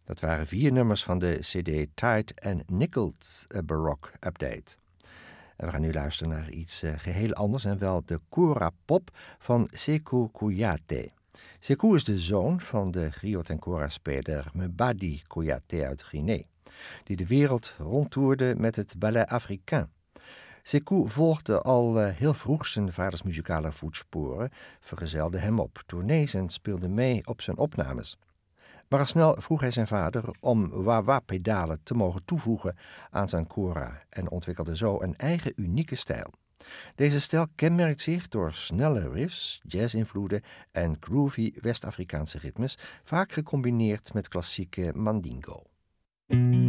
Dat waren 4 nummers van de cd Tide and Nichols Baroque Update. En we gaan nu luisteren naar iets geheel anders en wel de Kora Pop van Sékou Kouyaté. Sékou is de zoon van de griot en kora-speler Mbadi Kouyaté uit Guinea, die de wereld rondtoerde met het Ballet Africain. Sékou volgde al heel vroeg zijn vaders muzikale voetsporen, vergezelde hem op tournees en speelde mee op zijn opnames. Maar al snel vroeg hij zijn vader om wah-wah-pedalen te mogen toevoegen aan zijn kora en ontwikkelde zo een eigen unieke stijl. Deze stijl kenmerkt zich door snelle riffs, jazz-invloeden en groovy West-Afrikaanse ritmes, vaak gecombineerd met klassieke mandingo.